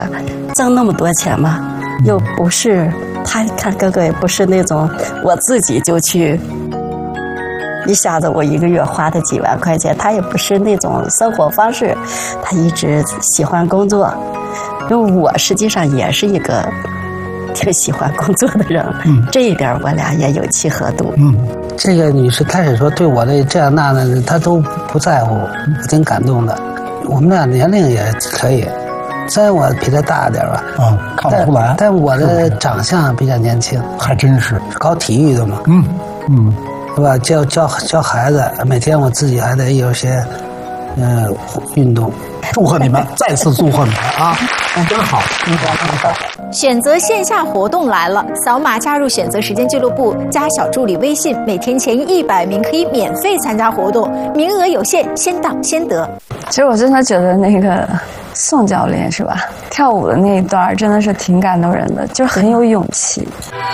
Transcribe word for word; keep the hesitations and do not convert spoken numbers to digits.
挣那么多钱嘛，又不是他看哥哥也不是那种我自己就去一下子我一个月花的几万块钱，他也不是那种生活方式，他一直喜欢工作。因为我实际上也是一个挺喜欢工作的人，嗯，这一点我俩也有契合度。 嗯，这个女士开始说对我的这样那的，她都不在乎，我挺感动的。我们俩年龄也可以，虽然我比她大点吧， 嗯，看不出来， 但我的长相比较年轻， 还真是搞体育的嘛， 嗯嗯， 是吧？教教教孩子，每天我自己还得有些呃运动。 祝贺你们，再次祝贺你们啊！真好，真好，真好。 选择线下活动来了，扫码加入选择时间俱乐部，加小助理微信，每天前一百名可以免费参加活动，名额有限，先到先得。 其实我真的觉得那个宋教练是吧，跳舞的那一段真的是挺感动人的，就是很有勇气。